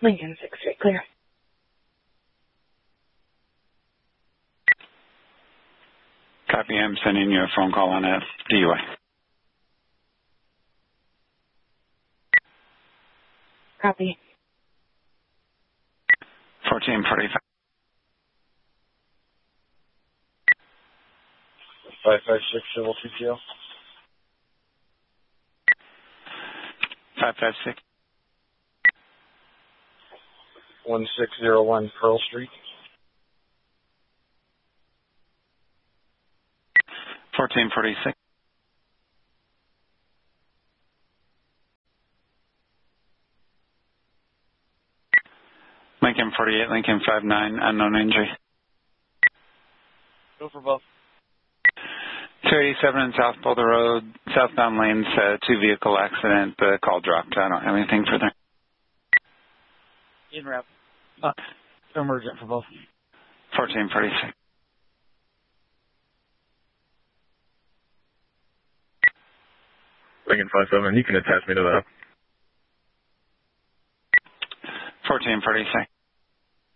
Lincoln 6 Street, clear. Copy, I'm sending you a phone call on a DUI. Copy. 1445. 556 civil CTO. 556. 1601 Pearl Street. 1446. Lincoln 48, Lincoln 59, unknown injury. Go for both. 287 in South Boulder Road, southbound lanes, two-vehicle accident. The call dropped. I don't have anything further. In wrap. Emergent for both. 1446. Lincoln 57, you can attach me to that. 1446.